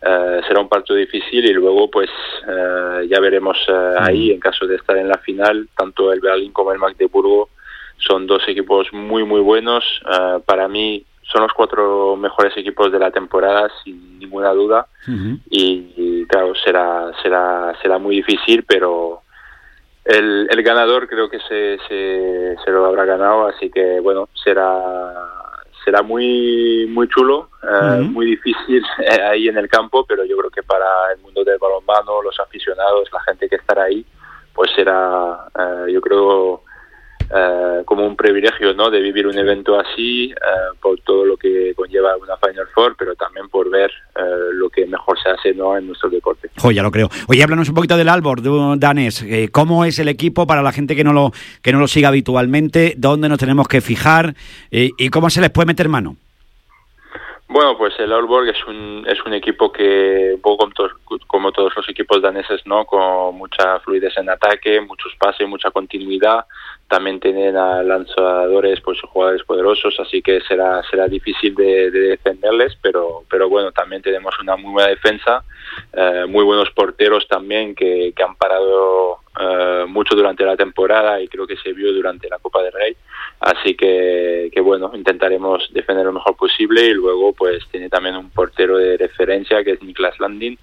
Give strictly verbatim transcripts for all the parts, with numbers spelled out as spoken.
Uh, será un partido difícil y luego pues uh, ya veremos uh, ahí, en caso de estar en la final, tanto el Berlín como el Magdeburgo son dos equipos muy muy buenos. Uh, para mí son los cuatro mejores equipos de la temporada sin ninguna duda. Uh-huh. y, y claro, será será será muy difícil, pero el, el ganador creo que se, se, se lo habrá ganado, así que bueno, será será muy muy chulo, uh, uh-huh. muy difícil eh, ahí en el campo, pero yo creo que para el mundo del balonmano, los aficionados, la gente que estará ahí, pues será, uh, yo creo, uh, como un privilegio, ¿no?, de vivir un evento así, uh, por todo lo que conlleva una Final Four, pero también por ver uh, lo que mejor se hace, ¿no?, en nuestro deporte. Oh, ya lo creo. Oye, háblanos un poquito del Aalborg, danés. Eh, ¿Cómo es el equipo para la gente que no lo que no lo siga habitualmente? ¿Dónde nos tenemos que fijar? Eh, ¿Y cómo se les puede meter mano? Bueno, pues el Aalborg es un es un equipo que, un poco como todos, como todos los equipos daneses, ¿no?, con mucha fluidez en ataque, mucho espacio, mucha continuidad. También tienen a lanzadores, pues jugadores poderosos, así que será será difícil de, de defenderles, pero pero bueno, también tenemos una muy buena defensa, eh, muy buenos porteros también que, que han parado eh, mucho durante la temporada y creo que se vio durante la Copa del Rey. Así que, que bueno, intentaremos defender lo mejor posible y luego pues tiene también un portero de referencia que es Niklas Landin,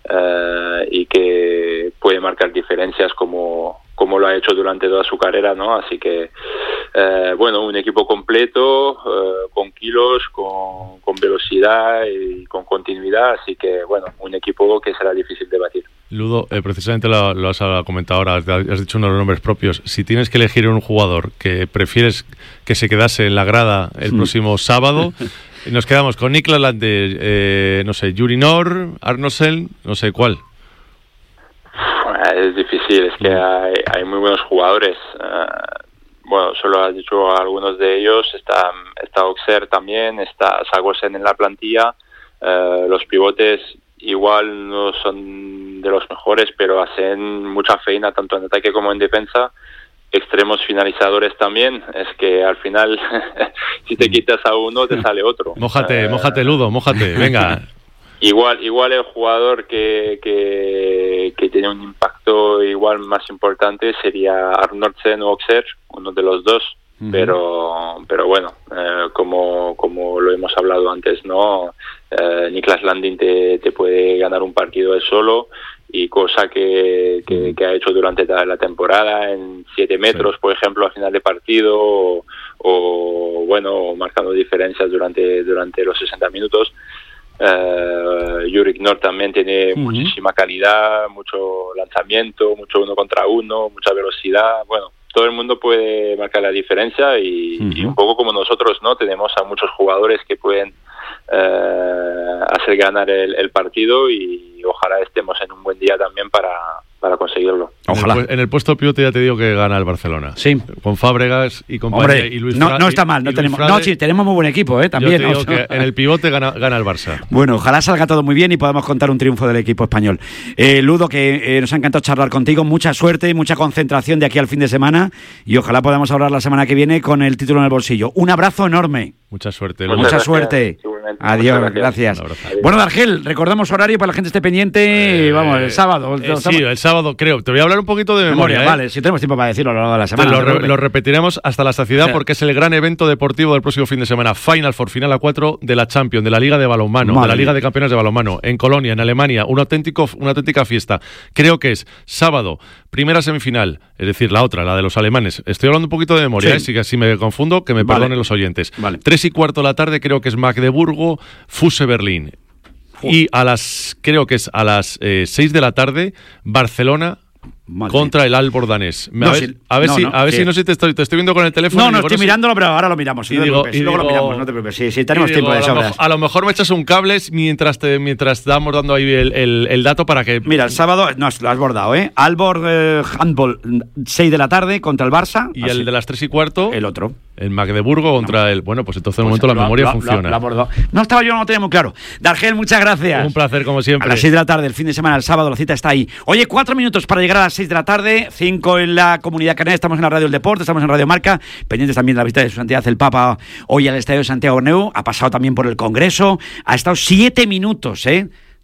eh, y que puede marcar diferencias como como lo ha hecho durante toda su carrera, ¿no? Así que, eh, bueno, un equipo completo, eh, con kilos, con, con velocidad y con continuidad, así que, bueno, un equipo que será difícil de batir. Ludo, eh, precisamente lo, lo has comentado ahora, has dicho unos nombres propios. Si tienes que elegir un jugador que prefieres que se quedase en la grada el sí. próximo sábado, nos quedamos con Niklas Landin, eh, no sé, Juri Nor, Arnoldsen, no sé cuál. Es difícil, es que hay, hay muy buenos jugadores. Uh, bueno, solo has dicho algunos de ellos. Está, está Oxer también, está Sagosen en la plantilla. Uh, los pivotes igual no son de los mejores, pero hacen mucha faena tanto en ataque como en defensa. Extremos finalizadores también. Es que al final, si te quitas a uno, te sale otro. Mójate, uh, mójate, Ludo, mójate, venga. Igual igual el jugador que, que que tiene un impacto igual más importante sería Arnoldsen o Oxer, uno de los dos, uh-huh. pero pero bueno, eh, como como lo hemos hablado antes, no, eh, Niklas Landin te, te puede ganar un partido él solo, y cosa que, que, que ha hecho durante la temporada en siete metros, sí. por ejemplo, a final de partido, o, o bueno, marcando diferencias durante durante los sesenta minutos. Uh, Juri Nor también tiene uh-huh. muchísima calidad, mucho lanzamiento, mucho uno contra uno, mucha velocidad. Bueno, todo el mundo puede marcar la diferencia y, uh-huh. y un poco como nosotros, ¿no? Tenemos a muchos jugadores que pueden uh, hacer ganar el, el partido, y ojalá estemos en un buen día también para, para conseguirlo. Ojalá. En el, en el puesto pivote ya te digo que gana el Barcelona. Sí. Con Fábregas y compañía. Hombre, y Luis no, Fra- no está mal. No, tenemos, Frade, no, sí, tenemos muy buen equipo, ¿eh? También. Yo te digo que en el pivote gana, gana el Barça. Bueno, ojalá salga todo muy bien y podamos contar un triunfo del equipo español. Eh, Ludo, que eh, nos ha encantado charlar contigo. Mucha suerte, mucha concentración de aquí al fin de semana, y ojalá podamos hablar la semana que viene con el título en el bolsillo. Un abrazo enorme. Mucha suerte. Mucha gracias. suerte. Adiós, gracias. gracias. Bueno, Dargel, recordamos horario para la gente esté pendiente. Eh, vamos, el sábado. Eh, sí, el sábado creo. Te voy a hablar un poquito de memoria. memoria ¿eh? Vale, si tenemos tiempo para decirlo a lo largo de la semana. Lo, re- lo repetiremos hasta la saciedad, sí. porque es el gran evento deportivo del próximo fin de semana. Final Four, final a cuatro de la Champions, de la Liga de Balonmano, Madre. de la Liga de Campeones de Balonmano, en Colonia, en Alemania. Un auténtico, una auténtica fiesta. Creo que es sábado, primera semifinal, es decir, la otra, la de los alemanes. Estoy hablando un poquito de memoria, sí. ¿eh? si, si me confundo, que me vale. perdonen los oyentes. Vale. Tres y cuarto de la tarde, creo que es Magdeburgo, Fuse Berlín. Y a las, creo que es a las eh, seis de la tarde, Barcelona Madre. contra el Aalborg danés. A no, ver, si, a ver no, si, no, a ver sí. si no sé si te estoy, te estoy viendo con el teléfono. No, no, digo, estoy no sé. mirándolo, pero ahora lo miramos. Sí, y no digo, te preocupes, y luego digo, lo miramos, no te preocupes. Sí, sí, tenemos digo, tiempo de a, sobras. lo, a lo mejor me echas un cable mientras te, mientras estamos dando ahí el, el, el dato para que... Mira, el sábado, no, lo has bordado, ¿eh? Aalborg eh, Handball, seis de la tarde contra el Barça. Y así. El de las tres y cuarto... El otro. El Magdeburgo contra no. el... Bueno, pues entonces en pues el momento lo, la memoria lo, funciona. Lo, lo, lo no estaba yo, no lo tenía muy claro. Dargel, muchas gracias. Un placer, como siempre. A las seis de la tarde, el fin de semana, el sábado, la cita está ahí. Oye, cuatro minutos para llegar a las seis de la tarde, cinco en la Comunidad Canaria, estamos en la Radio del Deporte, estamos en Radio Marca, pendientes también de la visita de su santidad el Papa hoy al Estadio de Santiago Bernabéu, ha pasado también por el Congreso, ha estado siete minutos, ¿eh?